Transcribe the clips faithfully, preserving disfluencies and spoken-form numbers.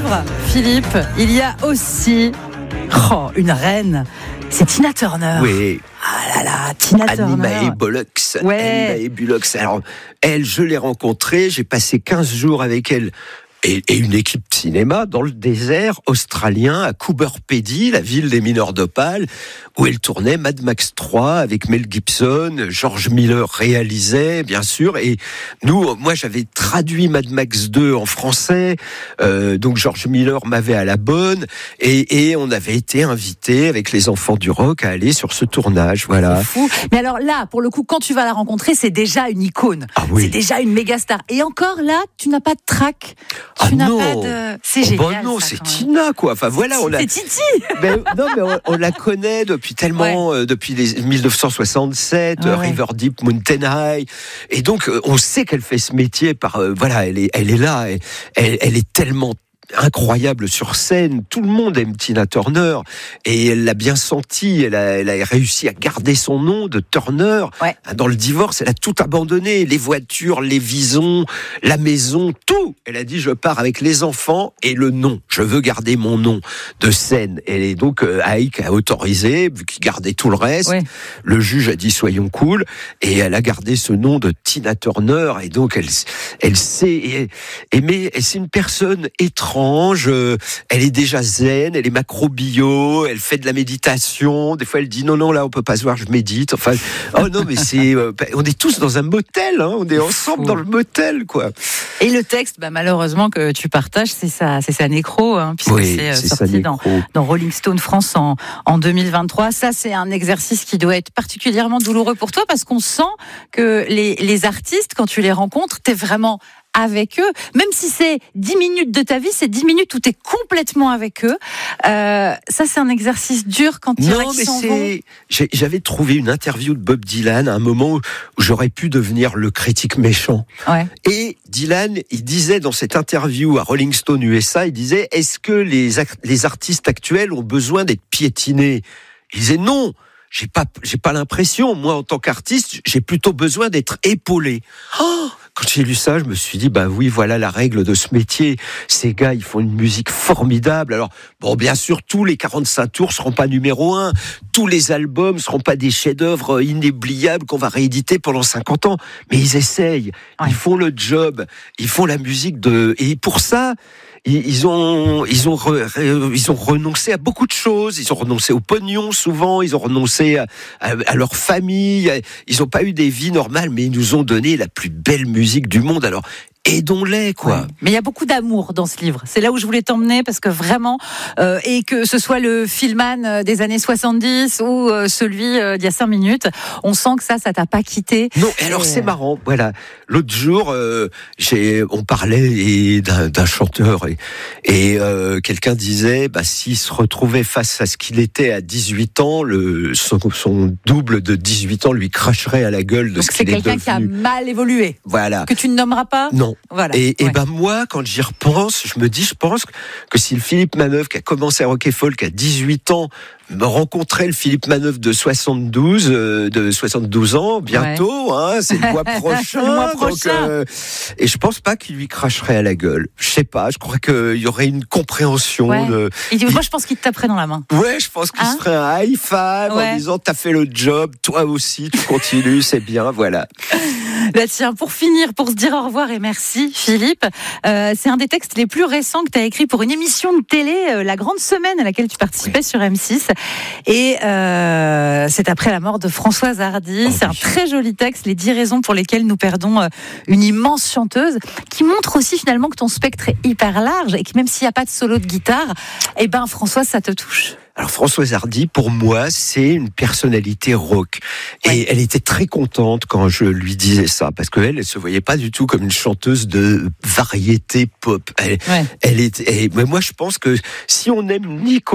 livre, Philippe, il y a aussi oh, une reine. C'est Tina Turner. Oui. Ah là là, Tina Annie Turner. Mae Bullock. Ouais. Annie Mae Bullock. Alors, elle, je l'ai rencontrée, j'ai passé quinze jours avec elle. Et, et une équipe de cinéma dans le désert australien à Coober Pedy, la ville des mineurs d'opale, où elle tournait Mad Max trois avec Mel Gibson, George Miller réalisait, bien sûr, et nous, moi j'avais traduit Mad Max deux en français, euh, donc George Miller m'avait à la bonne, et, et on avait été invités avec les enfants du rock à aller sur ce tournage, voilà. C'est fou. Mais alors là, pour le coup, quand tu vas la rencontrer, c'est déjà une icône. Ah oui. C'est déjà une méga star. Et encore là, tu n'as pas de trac. Tu Ah n'as non. pas de... C'est Oh génial. bah non, ça, c'est quand même. Tina, quoi. Enfin voilà, on a. C'est Titi. Ben, non, mais on, on la connaît depuis tellement, Ouais. euh, depuis les dix-neuf cent soixante-sept, Ouais, euh, ouais. River Deep, Mountain High, et donc euh, on sait qu'elle fait ce métier par, euh, voilà, elle est, elle est là, et, elle, elle est tellement incroyable sur scène, tout le monde aime Tina Turner et elle l'a bien senti, elle a, elle a réussi à garder son nom de Turner. Ouais. Dans le divorce, elle a tout abandonné, les voitures, les visons, la maison, tout. Elle a dit je pars avec les enfants et le nom, je veux garder mon nom de scène. Et donc euh, Ike a autorisé, vu qu'il gardait tout le reste, Ouais. le juge a dit soyons cool et elle a gardé ce nom de Tina Turner et donc elle, elle sait aimer, c'est une personne étrange. Euh, elle est déjà zen, elle est macro-bio, elle fait de la méditation. Des fois, elle dit non, non, là, on peut pas se voir, je médite. Enfin, oh non, mais c'est, euh, on est tous dans un motel, hein, on est ensemble Fou. dans le motel, quoi. Et le texte, bah, malheureusement, que tu partages, c'est sa, c'est sa nécro, hein, puisque Oui, c'est, euh, c'est sorti sa dans, nécro. dans Rolling Stone France en, en deux mille vingt-trois. Ça, c'est un exercice qui doit être particulièrement douloureux pour toi, parce qu'on sent que les, les artistes, quand tu les rencontres, t'es vraiment avec eux, même si c'est dix minutes de ta vie, c'est dix minutes où tu es complètement avec eux. Euh, ça, c'est un exercice dur quand il y en a Non, qui mais s'en vont. c'est. j'ai- J'avais trouvé une interview de Bob Dylan à un moment où j'aurais pu devenir le critique méchant. Ouais. Et Dylan, il disait dans cette interview à Rolling Stone U S A, il disait est-ce que les, ac- les artistes actuels ont besoin d'être piétinés ? Il disait non. J'ai pas, j'ai pas l'impression. Moi, en tant qu'artiste, j'ai plutôt besoin d'être épaulé. Oh, quand j'ai lu ça, je me suis dit, bah oui, voilà la règle de ce métier. Ces gars, ils font une musique formidable. Alors, bon, bien sûr, tous les quarante-cinq tours seront pas numéro un. Tous les albums seront pas des chefs-d'œuvre inoubliables qu'on va rééditer pendant cinquante ans. Mais ils essayent. Ouais. Ils font le job. Ils font la musique de, et pour ça, ils ont, ils ont, re, re, ils ont renoncé à beaucoup de choses. Ils ont renoncé au pognon souvent. Ils ont renoncé à, à, à leur famille. Ils n'ont pas eu des vies normales, mais ils nous ont donné la plus belle musique du monde. Alors aidons-les, quoi. Ouais. Mais il y a beaucoup d'amour dans ce livre. C'est là où je voulais t'emmener, parce que vraiment, euh, et que ce soit le Fillman des années soixante-dix ou euh, celui euh, d'il y a cinq minutes, on sent que ça, ça t'a pas quitté. Non, et alors Et... c'est marrant. Voilà, l'autre jour, euh, j'ai, on parlait et d'un, d'un chanteur et, et euh, quelqu'un disait, bah s'il se retrouvait face à ce qu'il était à dix-huit ans, le son, son double de dix-huit ans lui cracherait à la gueule de Donc ce c'est qu'il est quelqu'un qui a devenu. mal évolué, Voilà. que tu ne nommeras pas. Non. Voilà. Et, et Ouais. ben moi, quand j'y repense, je me dis, je pense que si le Philippe Manœuvre qui a commencé à Rock et Folk à dix-huit ans me rencontrait le Philippe Manœuvre de soixante-douze, euh, de soixante-douze ans, bientôt, ouais. hein, c'est le mois prochain. Le mois donc, prochain. euh, et je pense pas qu'il lui cracherait à la gueule. Je sais pas, je crois qu'il y aurait une compréhension. Ouais. De... Il dit, moi, je pense qu'il te taperait dans la main. Ouais, je pense qu'il Hein se ferait un high five Ouais. en disant t'as fait le job, toi aussi, tu continues, c'est bien, voilà. Bah tiens, pour finir, pour se dire au revoir et merci Philippe, euh, c'est un des textes les plus récents que tu as écrit pour une émission de télé, euh, La Grande Semaine, à laquelle tu participais oui. sur M six. Et euh, c'est après la mort de Françoise Hardy. Oh, c'est oui. un très joli texte, les dix raisons pour lesquelles nous perdons euh, une immense chanteuse, qui montre aussi finalement que ton spectre est hyper large et que même s'il n'y a pas de solo de guitare, eh ben Françoise, ça te touche. Alors Françoise Hardy, pour moi, c'est une personnalité rock. Et ouais. elle était très contente quand je lui disais ça, parce qu'elle, elle se voyait pas du tout comme une chanteuse de variété pop. Elle, ouais. elle était, et, mais moi, je pense que si on aime Nico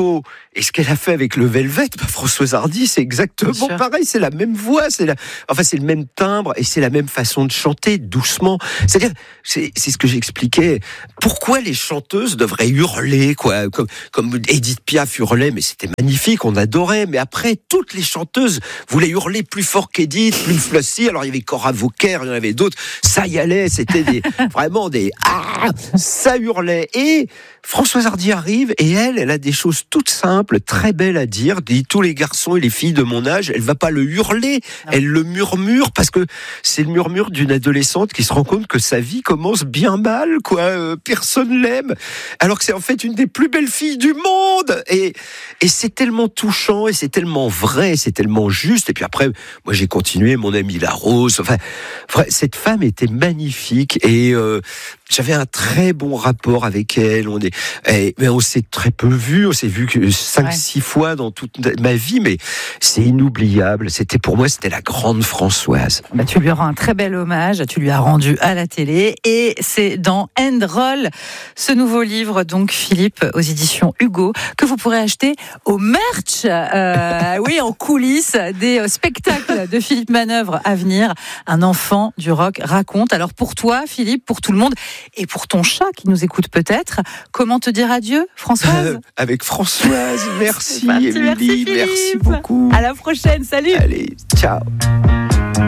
Et ce qu'elle a fait avec le Velvet, bah, Françoise Hardy, c'est exactement pareil. C'est la même voix, c'est la, enfin c'est le même timbre et c'est la même façon de chanter, doucement. C'est-à-dire, c'est, c'est ce que j'expliquais. Pourquoi les chanteuses devraient hurler, quoi, comme, comme Edith Piaf hurlait, mais c'était magnifique, on adorait. Mais après, toutes les chanteuses voulaient hurler plus fort qu'Edith, plus Flossie. Alors il y avait Cora Vauquer, il y en avait d'autres. Ça y allait, c'était des, vraiment des ah, ça hurlait. Et Françoise Hardy arrive et elle, elle a des choses toutes simples, très belles à dire. Dit tous les garçons et les filles de mon âge, elle va pas le hurler, non. Elle le murmure parce que c'est le murmure d'une adolescente qui se rend compte que sa vie commence bien mal, quoi. Euh, personne l'aime, alors que c'est en fait une des plus belles filles du monde. Et et c'est tellement touchant et c'est tellement vrai, c'est tellement juste. Et puis après, moi j'ai continué, mon ami La Rose. Enfin, cette femme était magnifique et euh, j'avais un très bon rapport avec elle. On est, et, mais on s'est très peu vu. On s'est vu que cinq, ouais. six fois dans toute ma vie, mais c'est inoubliable. C'était pour moi, c'était la grande Françoise. Bah, tu lui rends un très bel hommage. Tu lui as rendu à la télé, et c'est dans End Roll, ce nouveau livre, donc Philippe, aux éditions Hugo, que vous pourrez acheter au merch. Euh, oui, en coulisses des spectacles de Philippe Manœuvre à venir. Un enfant du rock raconte. Alors pour toi, Philippe, pour tout le monde. Et pour ton chat qui nous écoute peut-être, comment te dire adieu, Françoise ? euh, Avec Françoise, merci parti, Émilie, merci, merci beaucoup. À la prochaine, salut. Allez, ciao.